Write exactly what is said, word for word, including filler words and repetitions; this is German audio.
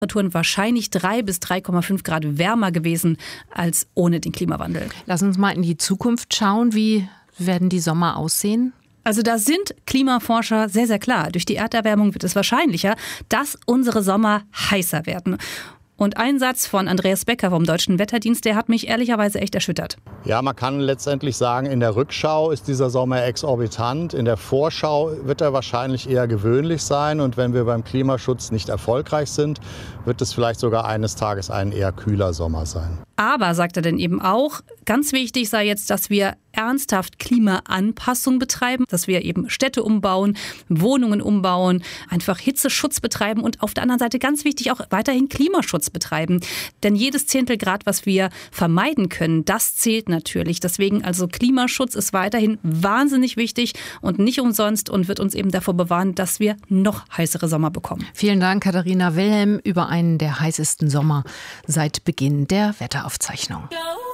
Temperaturen wahrscheinlich drei bis drei Komma fünf Grad wärmer gewesen als ohne den Klimawandel. Lass uns mal in die Zukunft schauen. Wie werden die Sommer aussehen? Also da sind Klimaforscher sehr, sehr klar. Durch die Erderwärmung wird es wahrscheinlicher, dass unsere Sommer heißer werden. Und ein Satz von Andreas Becker vom Deutschen Wetterdienst, der hat mich ehrlicherweise echt erschüttert. Ja, man kann letztendlich sagen, in der Rückschau ist dieser Sommer exorbitant. In der Vorschau wird er wahrscheinlich eher gewöhnlich sein. Und wenn wir beim Klimaschutz nicht erfolgreich sind, wird es vielleicht sogar eines Tages ein eher kühler Sommer sein. Aber, sagt er denn eben auch, ganz wichtig sei jetzt, dass wir ernsthaft Klimaanpassung betreiben, dass wir eben Städte umbauen, Wohnungen umbauen, einfach Hitzeschutz betreiben und auf der anderen Seite ganz wichtig auch weiterhin Klimaschutz betreiben. Denn jedes Zehntel Grad, was wir vermeiden können, das zählt natürlich. Deswegen also Klimaschutz ist weiterhin wahnsinnig wichtig und nicht umsonst und wird uns eben davor bewahren, dass wir noch heißere Sommer bekommen. Vielen Dank, Katharina Wilhelm, über einen der heißesten Sommer seit Beginn der Wetteraufzeichnung.